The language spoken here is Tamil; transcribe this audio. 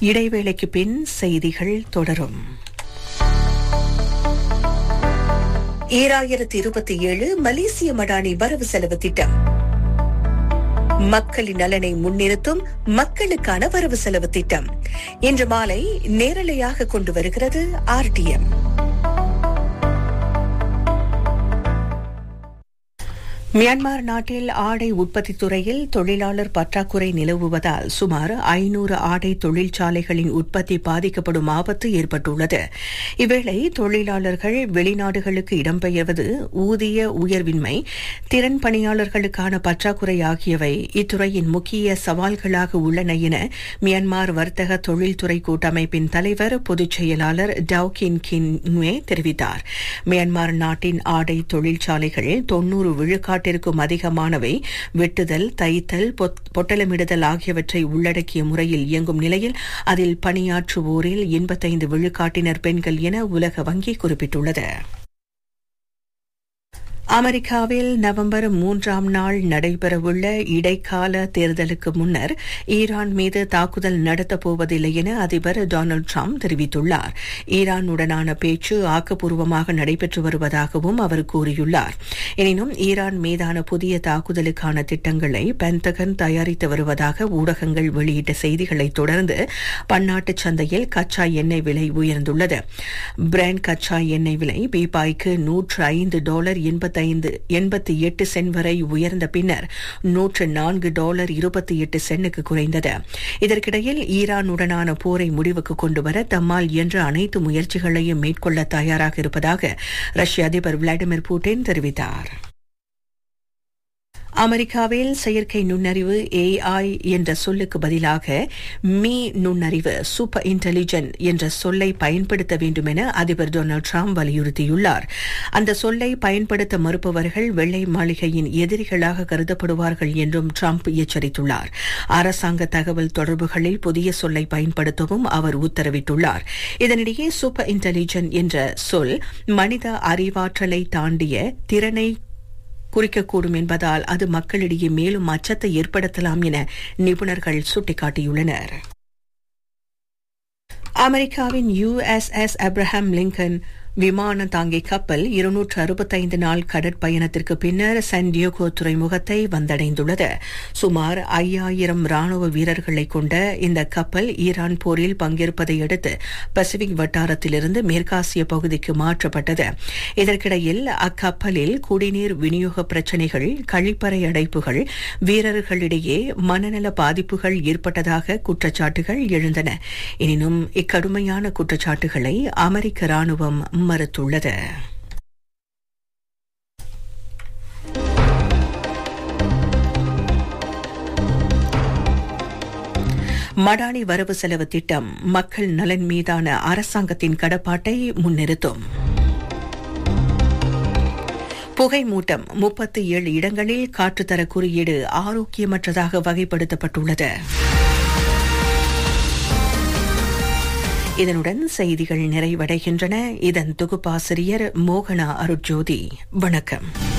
இடைவேளைக்கு பின் செய்திகள் தொடரும். 2027 மலேசிய மடானி வரவு செலவு திட்டம் மக்களின் நலனை முன்னிறுத்தும் மக்களுக்கான வரவு செலவு திட்டம் இன்று மாலை நேரலையாக கொண்டு வருகிறது RTM. மியான்மர் நாட்டில் ஆடை உற்பத்தி துறையில் தொழிலாளர் பற்றாக்குறை நிலவுவதால் சுமார் 500 ஆடை தொழிற்சாலைகளின் உற்பத்தி பாதிக்கப்படும் ஆபத்து ஏற்பட்டுள்ளது. இவ்வேளை தொழிலாளர்கள் வெளிநாடுகளுக்கு இடம்பெயர்வது, ஊதிய உயர்வின்மை, திறன் பணியாளர்களுக்கான பற்றாக்குறை ஆகியவை இத்துறையின் முக்கிய சவால்களாக உள்ளன என மியான்மர் வர்த்தக தொழில்துறை கூட்டமைப்பின் தலைவர் பொதுச் செயலாளர் டவ் கின் கின்வே தெரிவித்தார். மியான்மர் நாட்டின் ஆடை தொழிற்சாலைகள் 90 விழுக்காடு அதிகமானவை வெட்டுதல், தைத்தல், பொட்டலமிடுதல் ஆகியவற்றை உள்ளடக்கிய முறையில் இயங்கும் நிலையில் அதில் பணியாற்றுவோரில் 85 விழுக்காட்டினர் பெண்கள் என உலக வங்கி குறிப்பிட்டுள்ளது. அமெரிக்காவில் நவம்பர் 3ஆம் நாள் நடைபெறவுள்ள இடைக்கால தேர்தலுக்கு முன்னர் ஈரான் மீது தாக்குதல் நடத்தப்போவதில்லை என அதிபர் டொனால்டு டிரம்ப் தெரிவித்துள்ளார். ஈரானுடனான பேச்சு ஆக்கப்பூர்வமாக நடைபெற்று வருவதாகவும் அவர் கூறியுள்ளார். எனினும் ஈரான் மீதான புதிய தாக்குதலுக்கான திட்டங்களை பென்டகன் தயாரித்து வருவதாக ஊடகங்கள் வெளியிட்ட செய்திகளை தொடர்ந்து பன்னாட்டு சந்தையில் கச்சா எண்ணெய் விலை உயர்ந்துள்ளது. பிரெண்ட் கச்சா எண்ணெய் விலை பீப்பாய்க்கு $105.88 வரை உயர்ந்த பின்னர் $104.28 குறைந்தது. இதற்கிடையில் ஈரானுடனான போரை முடிவுக்கு கொண்டுவர தம்மால் இயன்ற அனைத்து முயற்சிகளையும் மேற்கொள்ள தயாராக இருப்பதாக ரஷ்ய அதிபர் விளாடிமிர் புட்டின் தெரிவித்தார். அமெரிக்காவில் செயற்கை நுண்ணறிவு AI என்ற சொல்லுக்கு பதிலாக நுண்ணறிவு சூப்பர் இன்டெலிஜென்ட் என்ற சொல்லை பயன்படுத்த வேண்டும் என அதிபர் டொனால்டு டிரம்ப் வலியுறுத்தியுள்ளார். அந்த சொல்லை பயன்படுத்த மறுப்பவர்கள் வெள்ளை மாளிகையின் எதிரிகளாக கருதப்படுவார்கள் என்றும் டிரம்ப் எச்சரித்துள்ளார். அரசாங்க தகவல் தொடர்புகளில் புதிய சொல்லை பயன்படுத்தவும் அவர் உத்தரவிட்டுள்ளார். இதனிடையே சூப்பர் இன்டெலிஜென்ட் என்ற சொல் மனித அறிவாற்றலை தாண்டிய திறனை குறிக்கக்கூடும் என்பதால் அது மக்களிடையே மேலும் அச்சத்தை ஏற்படுத்தலாம் என நிபுணர்கள் சுட்டிக்காட்டியுள்ளனர். அமெரிக்காவின் USS ஆப்ரஹாம் லிங்கன் விமான தாங்கி கப்பல் 265 நாள் கடற்பயணத்திற்கு பின்னர் சான் டியோகோ துறைமுகத்தை வந்தடைந்துள்ளது. சுமார் 5000 ராணுவ வீரர்களை கொண்ட இந்த கப்பல் ஈரான் போரில் பங்கேற்பதை அடுத்து பசிபிக் வட்டாரத்திலிருந்து மேற்காசிய பகுதிக்கு மாற்றப்பட்டது. இதற்கிடையில் அக்கப்பலில் குடிநீர் விநியோக பிரச்சினைகள், கழிப்பறை அடைப்புகள், வீரர்களிடையே மனநல பாதிப்புகள் ஏற்பட்டதாக குற்றச்சாட்டுகள் எழுந்தன. எனினும் இக்கடுமையான குற்றச்சாட்டுகளை அமெரிக்க ராணுவம் மறுத்துள்ளது. மடானி வரவு செலவு திட்டம் மக்கள் நலன் மீதான அரசாங்கத்தின் கடப்பாட்டை முன்னிறுத்தும். புகை மூட்டம் 37 இடங்களில் காற்றுத்தர குறியீடு ஆரோக்கியமற்றதாக வகைப்படுத்தப்பட்டுள்ளது. இதனுடன் செய்திகள் நிறைவடைகின்றன. இதன் தொகுப்பாசிரியர் மோகனா அருட்ஜோதி. வணக்கம்.